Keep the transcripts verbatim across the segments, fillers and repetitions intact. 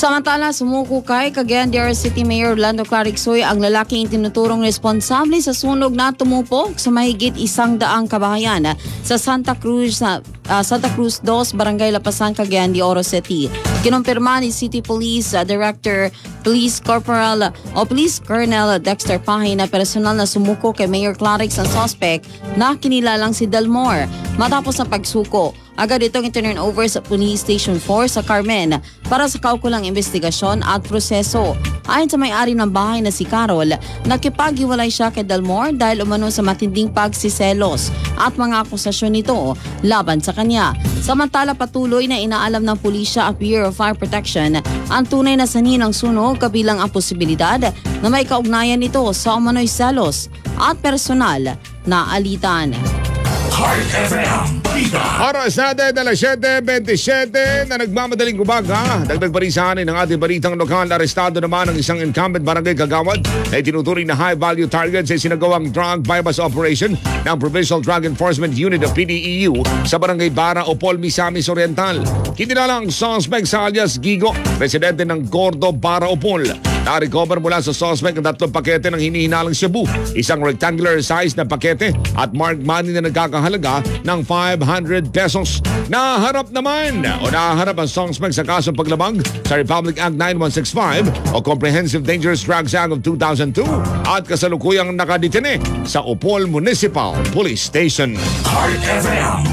Samantala, sumuko kay Cagayan de Oro City Mayor Orlando Clarixoy ang lalaking tinuturong responsable sa sunog na tumupok sa mahigit isang daang kabahayan sa Santa Cruz sa uh, Santa Cruz two, Barangay Lapasan, Cagayan de Oro City. Kinumpirma ni City Police uh, Director Police Corporal o Police Colonel Dexter Pahay na personal na sumuko kay Mayor Clarix ang suspect na kinilalang si Delmore. Matapos ang pagsuko, agad itong iturn over sa Police Station four sa Carmen para sa kaukulang investigasyon at proseso. Ayon sa may-ari ng bahay na si Carol, nakipaghiwalay siya kay Delmore dahil umano sa matinding pagsiselos at mga akusasyon nito laban sa kanya. Samantala, patuloy na inaalam ng pulisya at Bureau of Fire Protection ang tunay na sanhi ng sunog kabilang ang posibilidad na may kaugnayan nito sa umano'y selos at personal na alitan. Heart F M Oras natin, alas siyete twenty-seven na nagmamadaling umaga. Dagdag barisahanin ng ating balitang lokal. Arestado naman ang isang incumbent barangay kagawad na itinuturing na high-value target sa sinagawang drug bypass operation ng Provincial Drug Enforcement Unit of P D E U sa barangay Bara Opol, Misamis Oriental. Kinilala ang suspect sa alias Gigo, residente ng Gordo, Bara Opol. Na-recover mula sa suspect ang tatlong pakete ng hinihinalang Cebu, isang rectangular size na pakete at marked money na nagkakahalaga ng five hundred pesos. Naharap naman o naharap ang suspect sa kasong paglabag sa Republic Act nine one six five o Comprehensive Dangerous Drugs Act of two thousand two at kasalukuyang nakadetene sa Opol Municipal Police Station. Heart F M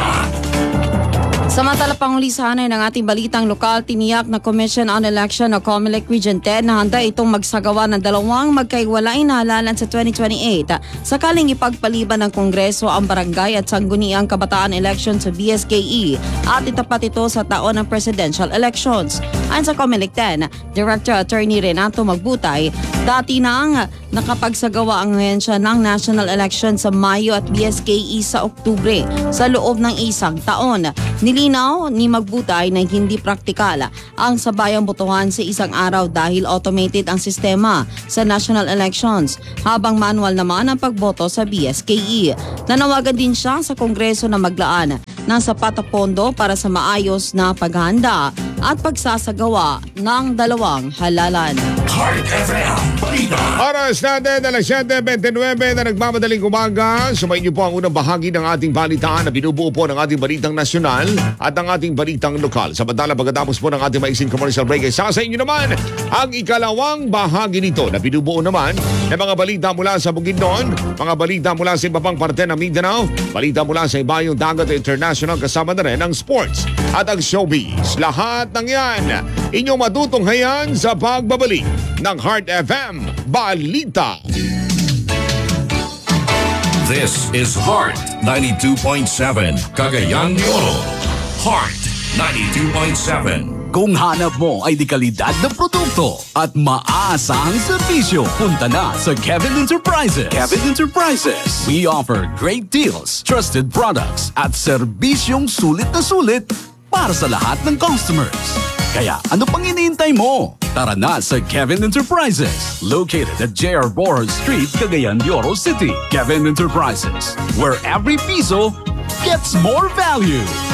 Samantala, pangulisahan ng ating balitang lokal, tiniyak na Commission on Election o COMELEC Region ten na handa itong magsagawa ng dalawang magkaiwalay na halalan sa twenty twenty-eight sakaling ipagpaliban ng Kongreso ang barangay at sangguniang kabataan election sa B S K E at itapat ito sa taon ng presidential elections. Ayon sa COMELEC ten, Director Attorney Renato Magbutay, dati nang nakapagsagawa ang ahensya ng national election sa Mayo at B S K E sa Oktubre sa loob ng isang taon. Nilinaw ni Magbutay na hindi praktikal ang sabayang botohan sa isang araw dahil automated ang sistema sa national elections habang manual naman ang pagboto sa B S K E. Nanawagan din siya sa Kongreso na maglaan ng sapat na pondo para sa maayos na paghahanda at pagsasagawa ng dalawang halalan. Heart F M Oras natin, alas siyete twenty-nine na nagmamadaling umaga. Sumayin niyo po ang unang bahagi ng ating balitaan na binubuo po ng ating balitang nasyonal at ang ating balitang lokal. Samantala, pagkatapos po ng ating maiksing commercial break, ay sa inyo naman ang ikalawang bahagi nito na binubuo naman ng mga balita mula sa Bukidnon, mga balita mula sa iba pang parte ng Mindanao, balita mula sa ibayong dagat international, kasama na rin ang sports at ang showbiz. Lahat ng yan, inyong matutunghayan sa pagbabalik ng Heart F M Balita. This is Heart ninety-two point seven Cagayan de Oro. Heart ninety-two point seven. Kung hanap mo ay di kalidad na produkto at maaasahang serbisyo, punta na sa Kevin Enterprises. Kevin Enterprises. We offer great deals, trusted products at serbisyong sulit na sulit para sa lahat ng customers. Kaya ano pang iniintay mo? Tara na sa Kevin Enterprises, located at J R Borja Street, Cagayan de Oro City. Kevin Enterprises, where every piso gets more value.